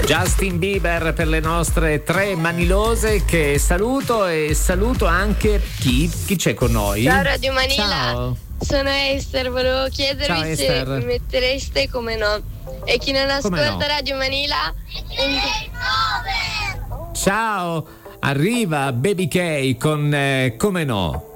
Justin Bieber per le nostre tre manilose, che saluto, e saluto anche chi c'è con noi. Ciao Radio Manila. Ciao. Sono Esther, volevo chiedervi Ciao, se Esther. mi mettereste come no. E chi non ascolta no? Radio Manila Ciao, arriva Baby K con Come no.